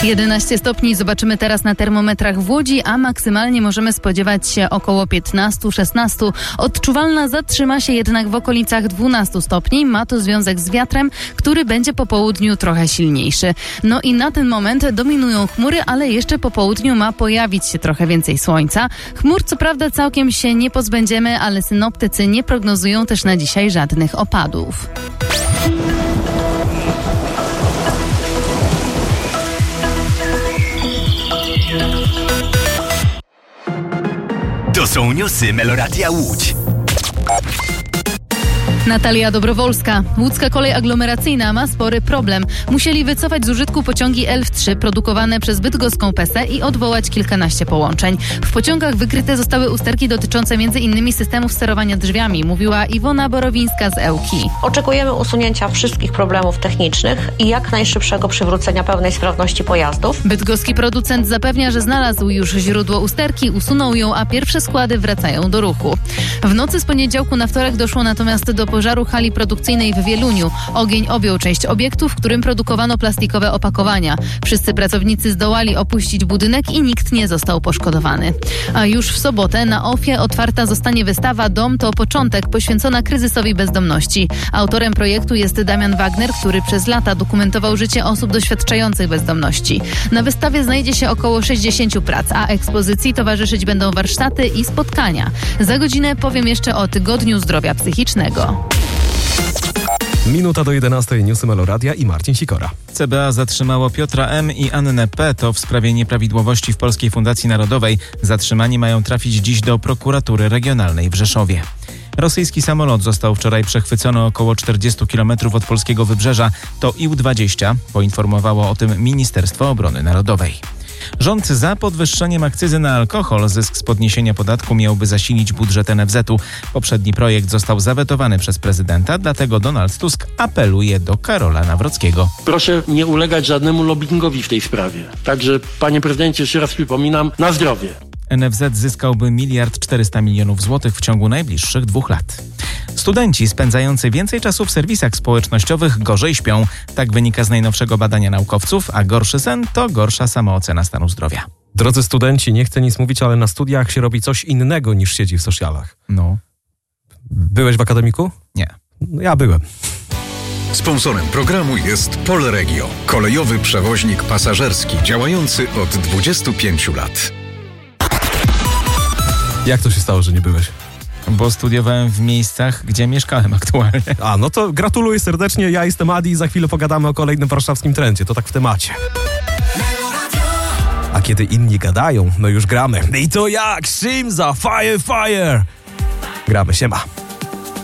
11 stopni zobaczymy teraz na termometrach w Łodzi, a maksymalnie możemy spodziewać się około 15-16. Odczuwalna zatrzyma się jednak w okolicach 12 stopni. Ma to związek z wiatrem, który będzie po południu trochę silniejszy. No i na ten moment dominują chmury, ale jeszcze po południu ma pojawić się trochę więcej słońca. Chmur co prawda całkiem się nie pozbędziemy, ale synoptycy nie prognozują też na dzisiaj żadnych opadów. To są newsy Meloradia Łódź. Natalia Dobrowolska. Łódzka kolej aglomeracyjna ma spory problem. Musieli wycofać z użytku pociągi Elf3 produkowane przez bydgoską PESE i odwołać kilkanaście połączeń. W pociągach wykryte zostały usterki dotyczące m.in. systemów sterowania drzwiami, mówiła Iwona Borowińska z ŁKI. Oczekujemy usunięcia wszystkich problemów technicznych i jak najszybszego przywrócenia pełnej sprawności pojazdów. Bydgoski producent zapewnia, że znalazł już źródło usterki, usunął ją, a pierwsze składy wracają do ruchu. W nocy z poniedziałku na wtorek doszło natomiast do pożaru hali produkcyjnej w Wieluniu. Ogień objął część obiektu, w którym produkowano plastikowe opakowania. Wszyscy pracownicy zdołali opuścić budynek i nikt nie został poszkodowany. A już w sobotę na OFIE otwarta zostanie wystawa Dom to początek, poświęcona kryzysowi bezdomności. Autorem projektu jest Damian Wagner, który przez lata dokumentował życie osób doświadczających bezdomności. Na wystawie znajdzie się około 60 prac, a ekspozycji towarzyszyć będą warsztaty i spotkania. Za godzinę powiem jeszcze o Tygodniu Zdrowia Psychicznego. Minuta do 11. Newsy Meloradia i Marcin Sikora. CBA zatrzymało Piotra M. i Annę P. To w sprawie nieprawidłowości w Polskiej Fundacji Narodowej. Zatrzymani mają trafić dziś do prokuratury regionalnej w Rzeszowie. Rosyjski samolot został wczoraj przechwycony około 40 km od polskiego wybrzeża. To Ił-20, poinformowało o tym Ministerstwo Obrony Narodowej. Rząd za podwyższeniem akcyzy na alkohol zysk z podniesienia podatku miałby zasilić budżet NFZ-u. Poprzedni projekt został zawetowany przez prezydenta, dlatego Donald Tusk apeluje do Karola Nawrockiego. Proszę nie ulegać żadnemu lobbingowi w tej sprawie. Także, panie prezydencie, jeszcze raz przypominam, na zdrowie. NFZ zyskałby 1 400 000 000 złotych w ciągu najbliższych 2 lat. Studenci spędzający więcej czasu w serwisach społecznościowych gorzej śpią. Tak wynika z najnowszego badania naukowców, a gorszy sen to gorsza samoocena stanu zdrowia. Drodzy studenci, nie chcę nic mówić, ale na studiach się robi coś innego niż siedzi w socialach. No. Byłeś w akademiku? Nie. Ja byłem. Sponsorem programu jest Polregio, kolejowy przewoźnik pasażerski działający od 25 lat. Jak to się stało, że nie byłeś? Bo studiowałem w miejscach, gdzie mieszkałem aktualnie. A, no to gratuluję serdecznie, ja jestem Adi i za chwilę pogadamy o kolejnym warszawskim trendzie, to tak w temacie. A kiedy inni gadają, no już gramy. I to jak? Szymza, fire! Gramy, siema.